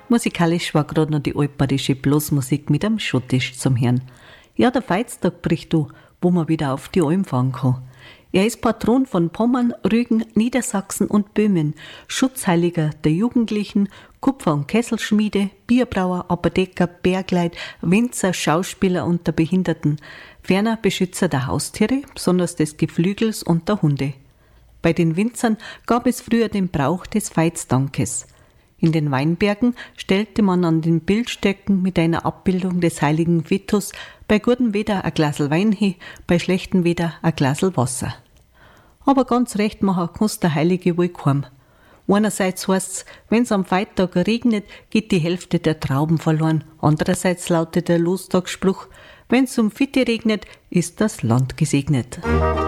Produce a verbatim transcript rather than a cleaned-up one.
Musikalisch war gerade noch die altbayerische Blasmusik mit einem Schottisch zum Hören. Ja, der Veitstag bricht du, wo man wieder auf die Alm fahren kann. Er ist Patron von Pommern, Rügen, Niedersachsen und Böhmen, Schutzheiliger der Jugendlichen, Kupfer- und Kesselschmiede, Bierbrauer, Apotheker, Bergleit, Winzer, Schauspieler und der Behinderten, ferner Beschützer der Haustiere, besonders des Geflügels und der Hunde. Bei den Winzern gab es früher den Brauch des Veitsdankes. In den Weinbergen stellte man an den Bildstöcken mit einer Abbildung des heiligen Vitus bei gutem Wetter ein Glasl Wein hin, bei schlechtem Wetter ein Glasl Wasser. Aber ganz recht machen kann's der Heilige wohl kaum. Einerseits heisst's, wenn's am Veittag regnet, geht die Hälfte der Trauben verloren. Andererseits lautet der Lostagspruch, wenn's um Fitte regnet, ist das Land gesegnet.